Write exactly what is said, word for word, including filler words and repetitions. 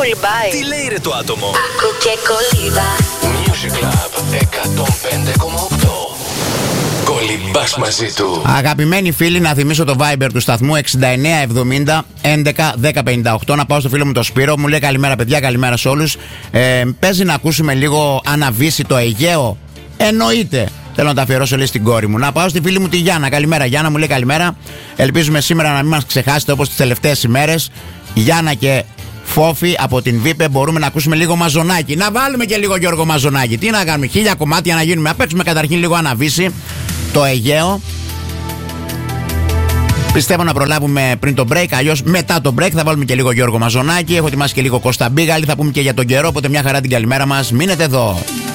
κολυμπάει. Τι λέει ρε το άτομο? Άκου και κολύμπα. Music Club εκατόν πέντε κόμμα οκτώ. Κολυμπάς μαζί του. Αγαπημένοι φίλοι, να θυμίσω το Viber του σταθμού εξήντα εννέα εβδομήντα έντεκα δέκα πενήντα οκτώ. Να πάω στο φίλο μου το Σπύρο, μου λέει καλημέρα παιδιά, καλημέρα σε όλους. ε, Παίζει να ακούσουμε λίγο Αναβύση το Αιγαίο? Εννοείται. Θέλω να τα αφιερώσω λέει στην κόρη μου. Να πάω στη φίλη μου τη Γιάννα. Καλημέρα Γιάννα, μου λέει καλημέρα. Ελπίζουμε σήμερα να μην μας ξεχάσετε όπως τις τελευταίες ημέρες. Γιάννα και Φόφη από την Βίπε, μπορούμε να ακούσουμε λίγο Μαζονάκι. Να βάλουμε και λίγο Γιώργο Μαζονάκι. Τι να κάνουμε, χίλια κομμάτια να γίνουμε. Να παίξουμε καταρχήν λίγο Αναβύση το Αιγαίο. Πιστεύω να προλάβουμε πριν το break, αλλιώς μετά το break θα βάλουμε και λίγο Γιώργο Μαζονάκι. Έχω ετοιμάσει και λίγο Κώστα Μπίγαλη, θα πούμε και για τον καιρό. Οπότε μια χαρά την καλημέρα μας. Μείνετε εδώ.